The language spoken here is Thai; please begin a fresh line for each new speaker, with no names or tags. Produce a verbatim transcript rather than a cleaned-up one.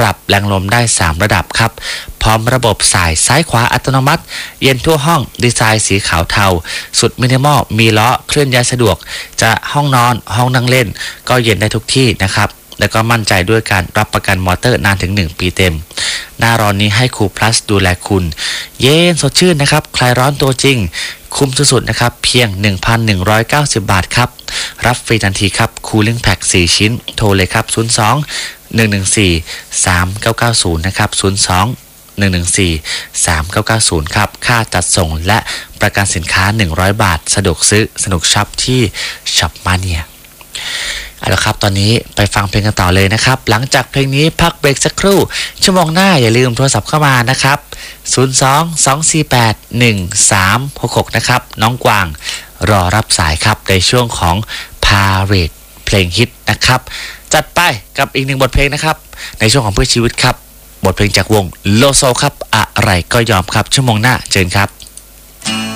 รับแรงลมได้สามระดับครับพร้อมระบบสายซ้ายขวาอัตโนมัติเย็นทั่วห้องดีไซน์สีขาวเทาสุดมินิมอลมีล้อเคลื่อนย้ายสะดวกจะห้องนอนห้องนั่งเล่นก็เย็นได้ทุกที่นะครับแล้วก็มั่นใจด้วยการรับประกันมอเตอร์นานถึงหนึ่งปีเต็มหน้าร้อนนี้ให้คูพลัสดูแลคุณเย็นสดชื่นนะครับคลายร้อนตัวจริงคุ้มสุดๆนะครับเพียง หนึ่งพันหนึ่งร้อยเก้าสิบ บาทครับรับฟรีทันทีครับ Cooling Pack สี่ชิ้นโทรเลยครับศูนย์ สอง หนึ่ง หนึ่ง สี่ สาม เก้า เก้า ศูนย์นะครับศูนย์ สอง หนึ่ง หนึ่ง สี่ สาม เก้า เก้า ศูนย์ครับค่าจัดส่งและประกันสินค้าหนึ่งร้อยบาทสะดวกซื้อสนุกช็อปที่ช็อปมาเนียเอาละครับตอนนี้ไปฟังเพลงกันต่อเลยนะครับหลังจากเพลงนี้พักเบรกสักครู่ชั่วโมงหน้าอย่าลืมโทรศัพท์เข้ามานะครับศูนย์ สอง สอง สี่ แปด หนึ่ง สาม หก หกนะครับน้องกวางรอรับสายครับในช่วงของพาเรดเพลงฮิตนะครับจัดไปกับอีกหนึ่งบทเพลงนะครับในช่วงของเพื่อชีวิตครับบทเพลงจากวงโลโซครับอะไรก็ยอมครับชั่วโมงหน้าเจอกันครับ